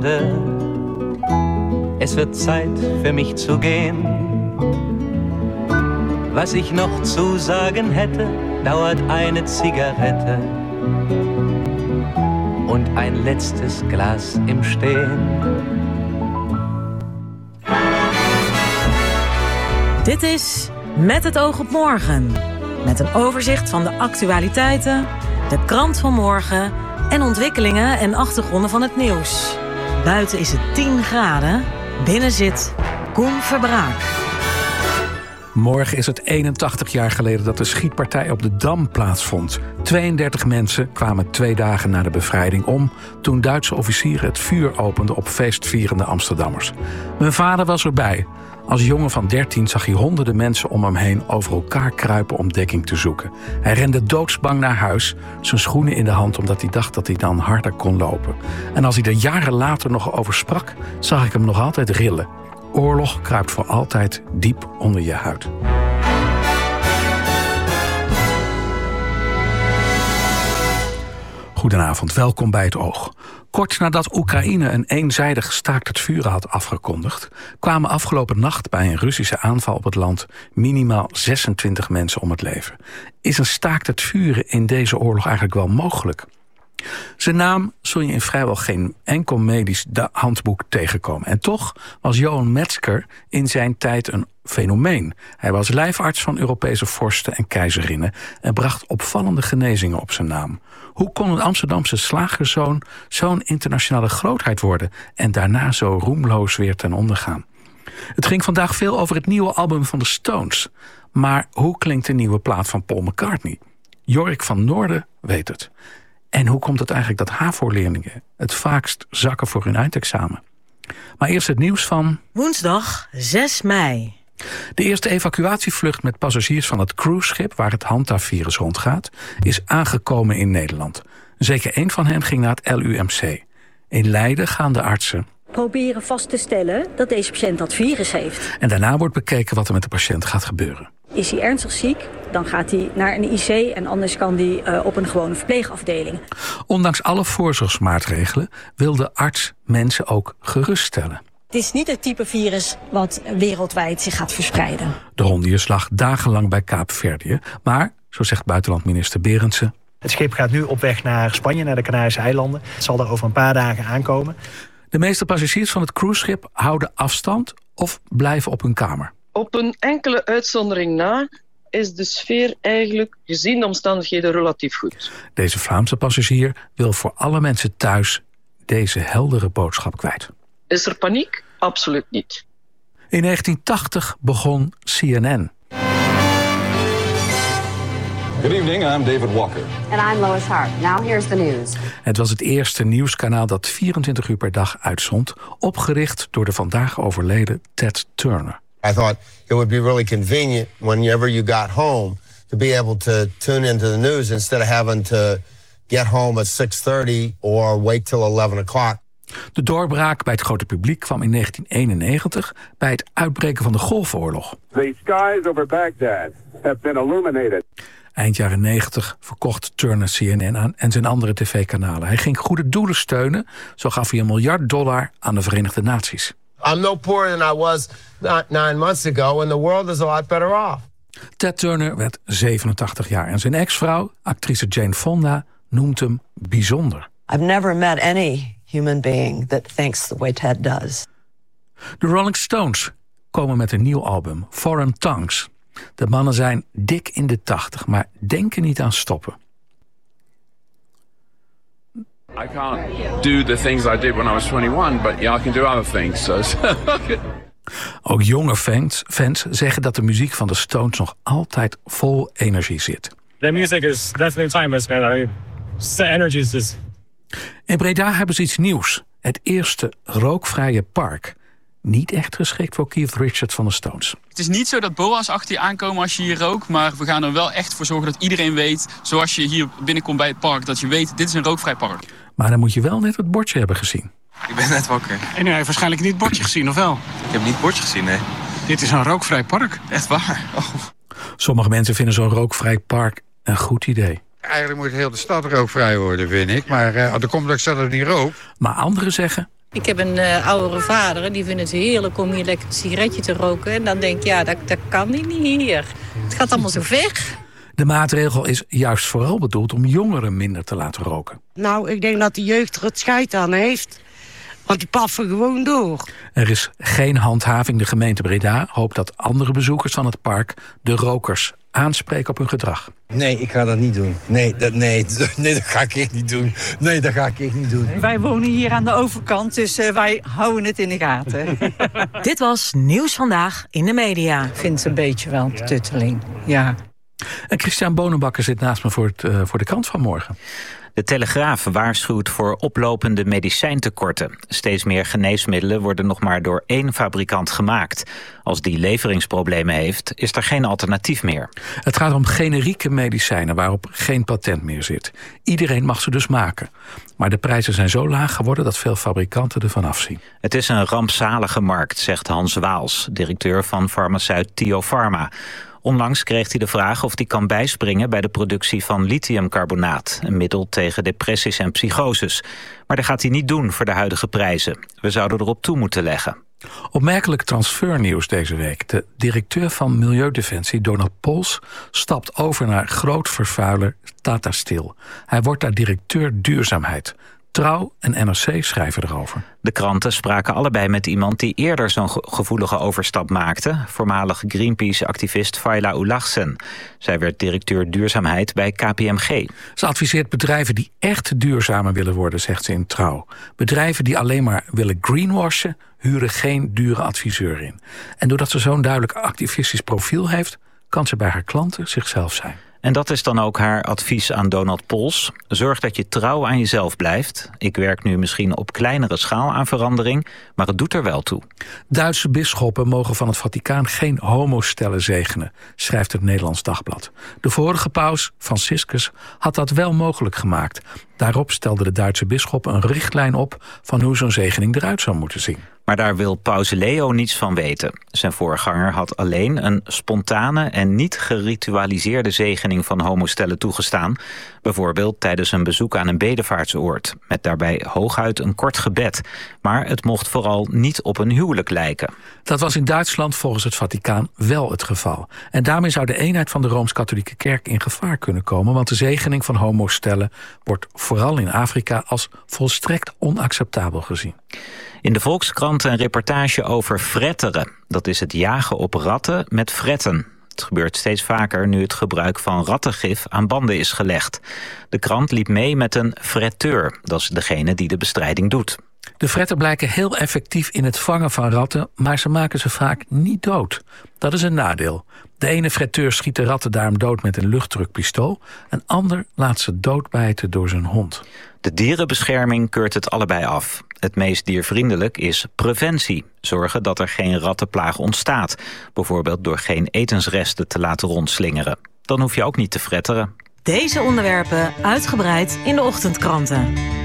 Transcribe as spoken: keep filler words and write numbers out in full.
Es wird Zeit für mich zu gehen. Was ich noch zu sagen hätte, dauert eine Zigarette und ein letztes Glas im Stehen. Dit is Met het oog op morgen. Met een overzicht van de actualiteiten, de krant van morgen en ontwikkelingen en achtergronden van het nieuws. Buiten is het tien graden, binnen zit Koen Verbraak. Morgen is het eenentachtig jaar geleden dat de schietpartij op de Dam plaatsvond. tweeëndertig mensen kwamen twee dagen na de bevrijding om toen Duitse officieren het vuur openden op feestvierende Amsterdammers. Mijn vader was erbij. Als jongen van dertien zag hij honderden mensen om hem heen over elkaar kruipen om dekking te zoeken. Hij rende doodsbang naar huis, zijn schoenen in de hand omdat hij dacht dat hij dan harder kon lopen. En als hij er jaren later nog over sprak, zag ik hem nog altijd rillen. Oorlog kruipt voor altijd diep onder je huid. Goedenavond, welkom bij het Oog. Kort nadat Oekraïne een eenzijdig staakt het vuren had afgekondigd, kwamen afgelopen nacht bij een Russische aanval op het land minimaal zesentwintig mensen om het leven. Is een staakt het vuren in deze oorlog eigenlijk wel mogelijk? Zijn naam zul je in vrijwel geen enkel medisch handboek tegenkomen. En toch was Johan Metzger in zijn tijd een fenomeen. Hij was lijfarts van Europese vorsten en keizerinnen en bracht opvallende genezingen op zijn naam. Hoe kon een Amsterdamse slagerszoon zo'n internationale grootheid worden en daarna zo roemloos weer ten onder gaan? Het ging vandaag veel over het nieuwe album van de Stones. Maar hoe klinkt de nieuwe plaat van Paul McCartney? Jorik van Noorden weet het. En hoe komt het eigenlijk dat HAVO-leerlingen het vaakst zakken voor hun eindexamen? Maar eerst het nieuws van woensdag zes mei. De eerste evacuatievlucht met passagiers van het cruiseschip waar het Hanta-virus rondgaat, is aangekomen in Nederland. Zeker één van hen ging naar het L U M C. In Leiden gaan de artsen proberen vast te stellen dat deze patiënt dat virus heeft. En daarna wordt bekeken wat er met de patiënt gaat gebeuren. Is hij ernstig ziek, dan gaat hij naar een I C en anders kan hij uh, op een gewone verpleegafdeling. Ondanks alle voorzorgsmaatregelen wil de arts mensen ook geruststellen. Het is niet het type virus wat wereldwijd zich gaat verspreiden. De hondius lag dagenlang bij Kaapverdië, maar, zo zegt buitenlandminister Berendsen, het schip gaat nu op weg naar Spanje, naar de Canarische eilanden. Het zal er over een paar dagen aankomen. De meeste passagiers van het cruiseschip houden afstand of blijven op hun kamer. Op een enkele uitzondering na is de sfeer eigenlijk gezien de omstandigheden relatief goed. Deze Vlaamse passagier wil voor alle mensen thuis deze heldere boodschap kwijt. Is er paniek? Absoluut niet. In negentien tachtig begon C N N. Good evening, I'm David Walker. And I'm Lois Hart. Now here's the news. Het was het eerste nieuwskanaal dat vierentwintig uur per dag uitzond, opgericht door de vandaag overleden Ted Turner. I thought it would be really convenient whenever you got home to be able to tune into the news instead of having to get home at six thirty or wait till eleven o'clock. De doorbraak bij het grote publiek kwam in negentien eenennegentig bij het uitbreken van de Golfoorlog. The skies over Baghdad have been illuminated. Eind jaren negentig verkocht Turner C N N aan en zijn andere tv-kanalen. Hij ging goede doelen steunen, zo gaf hij een miljard dollar aan de Verenigde Naties. I'm no poorer than I was nine months ago and the world is a lot better off. Ted Turner werd zevenentachtig jaar en zijn ex-vrouw, actrice Jane Fonda, noemt hem bijzonder. I've never met any human being that thinks the way Ted does. De Rolling Stones komen met een nieuw album, Foreign Tongues. De mannen zijn dik in de tachtig, maar denken niet aan stoppen. I can't do the things I did when I was twenty-one, but yeah, I can do other things. So. Ook jonge fans, fans zeggen dat de muziek van de Stones nog altijd vol energie zit. The music is definitely timeless, man. I mean, the energy is just... In Breda hebben ze iets nieuws. Het eerste rookvrije park. Niet echt geschikt voor Keith Richards van de Stones. Het is niet zo dat boa's achter je aankomen als je hier rookt, maar we gaan er wel echt voor zorgen dat iedereen weet, zoals je hier binnenkomt bij het park, dat je weet, dit is een rookvrij park. Maar dan moet je wel net het bordje hebben gezien. Ik ben net wakker. En u heeft waarschijnlijk niet het bordje gezien, of wel? Ik heb niet het bordje gezien, nee. Dit is een rookvrij park. Echt waar? Oh. Sommige mensen vinden zo'n rookvrij park een goed idee. Eigenlijk moet heel de stad rookvrij worden, vind ik. Maar uh, er komt ook zelfs niet rook. Maar anderen zeggen, Ik heb een uh, oudere vader en die vindt het heerlijk om hier lekker een sigaretje te roken. En dan denk ik, ja, dat, dat kan niet hier. Het gaat allemaal zo ver. De maatregel is juist vooral bedoeld om jongeren minder te laten roken. Nou, ik denk dat de jeugd er het scheid aan heeft. Want die paffen gewoon door. Er is geen handhaving. De gemeente Breda hoopt dat andere bezoekers van het park de rokers aanspreken op hun gedrag. Nee, ik ga dat niet doen. Nee, dat, nee, nee, dat ga ik echt niet doen. Nee, dat ga ik echt niet doen. Wij wonen hier aan de overkant, dus uh, wij houden het in de gaten. Dit was Nieuws Vandaag in de media. Ik vind het een beetje wel een tutteling, ja. En Christian Bonenbakker zit naast me voor, het, uh, voor de krant van morgen. De Telegraaf waarschuwt voor oplopende medicijntekorten. Steeds meer geneesmiddelen worden nog maar door één fabrikant gemaakt. Als die leveringsproblemen heeft, is er geen alternatief meer. Het gaat om generieke medicijnen waarop geen patent meer zit. Iedereen mag ze dus maken. Maar de prijzen zijn zo laag geworden dat veel fabrikanten ervan afzien. Het is een rampzalige markt, zegt Hans Waals, directeur van farmaceut Tio Pharma. Onlangs kreeg hij de vraag of hij kan bijspringen bij de productie van lithiumcarbonaat, een middel tegen depressies en psychoses. Maar dat gaat hij niet doen voor de huidige prijzen. We zouden erop toe moeten leggen. Opmerkelijk transfernieuws deze week. De directeur van Milieudefensie, Donald Pols, stapt over naar grootvervuiler Tata Steel. Hij wordt daar directeur duurzaamheid. Trouw en N R C schrijven erover. De kranten spraken allebei met iemand die eerder zo'n gevoelige overstap maakte. Voormalig Greenpeace-activist Fayla Ulachsen. Zij werd directeur duurzaamheid bij K P M G. Ze adviseert bedrijven die echt duurzamer willen worden, zegt ze in Trouw. Bedrijven die alleen maar willen greenwashen, huren geen dure adviseur in. En doordat ze zo'n duidelijk activistisch profiel heeft, kan ze bij haar klanten zichzelf zijn. En dat is dan ook haar advies aan Donald Pols. Zorg dat je trouw aan jezelf blijft. Ik werk nu misschien op kleinere schaal aan verandering, maar het doet er wel toe. Duitse bisschoppen mogen van het Vaticaan geen homostellen zegenen, schrijft het Nederlands Dagblad. De vorige paus, Franciscus, had dat wel mogelijk gemaakt. Daarop stelde de Duitse bisschop een richtlijn op van hoe zo'n zegening eruit zou moeten zien. Maar daar wil paus Leo niets van weten. Zijn voorganger had alleen een spontane en niet geritualiseerde zegening van homostellen toegestaan. Bijvoorbeeld tijdens een bezoek aan een bedevaartsoord. Met daarbij hooguit een kort gebed. Maar het mocht vooral niet op een huwelijk lijken. Dat was in Duitsland volgens het Vaticaan wel het geval. En daarmee zou de eenheid van de Rooms-Katholieke Kerk in gevaar kunnen komen. Want de zegening van homostellen wordt vooral in Afrika als volstrekt onacceptabel gezien. In de Volkskrant een reportage over fretteren. Dat is het jagen op ratten met fretten. Het gebeurt steeds vaker nu het gebruik van rattengif aan banden is gelegd. De krant liep mee met een fretteur. Dat is degene die de bestrijding doet. De fretten blijken heel effectief in het vangen van ratten, maar ze maken ze vaak niet dood. Dat is een nadeel. De ene fretteur schiet de ratten daarom dood met een luchtdrukpistool. Een ander laat ze doodbijten door zijn hond. De dierenbescherming keurt het allebei af. Het meest diervriendelijk is preventie. Zorgen dat er geen rattenplaag ontstaat. Bijvoorbeeld door geen etensresten te laten rondslingeren. Dan hoef je ook niet te fretteren. Deze onderwerpen uitgebreid in de ochtendkranten.